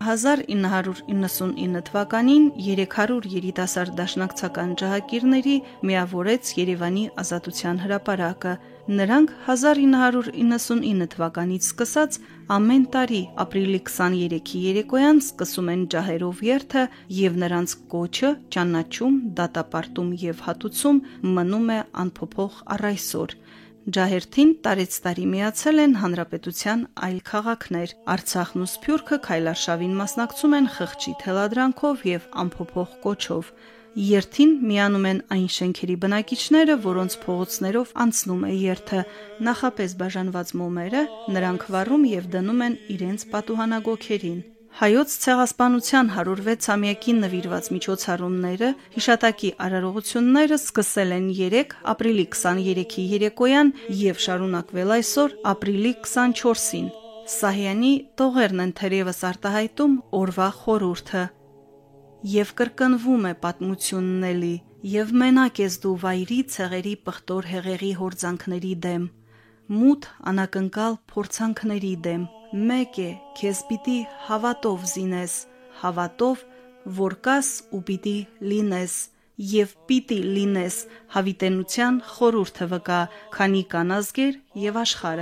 1999 թվականին 300 երիտասարդ դաշնակցական ջահակիրների միավորեց Երևանի Ազատության հրապարակը։ Նրանք 1999 թվականից սկսած ամեն տարի ապրիլի 23-ի երեկոյան սկսում են ջահերով երթը եւ նրանց կոչը, ճանաչում, դատապարտում եւ հատուցում մնում է անփոփոխ առ այսօր։ Ջահերթին տարեցտարի միացել են հանրապետության այլ քաղաքներ։ Արցախն ու Սփյուռքը քայլարշավին մասնակցում են խղճի թելադրանքով եւ անփոփոխ կոչով։ Երթին միանում են այն շենքերի բնակիչները, որոնց փողոցներով անցնում է երթը, նախապես բաժանված մոմերը նրանք վառում եւ դնում են իրենց պատուհանագոքերին։ Հայոց ցեղասպանության 106-ամյակին նվիրված միջոցառումները, հիշատակի արարողությունները սկսել են 3 ապրիլի 23-ի երեկոյան եւ շարունակվել այսօր ապրիլի 24-ին։ Սահյանի տողերն են թերևս արտահայտում օրվա խորհուրդը։ Եվ կրկնվում է պատմությունն էլի, եւ մենակ ես դու վայրի ցեղերի պղտոր հեղեղի հորձանքների դեմ, մութ անակնկալ փորձանքների դեմ, մեկ է, քեզ պիտի հավատով զինես, հավատով, որ կաս ու պիտի լինես, եւ պիտի լինես, հավիտենության խորհուրդը վկա, քանի կան ազգեր եւ աշխարհը։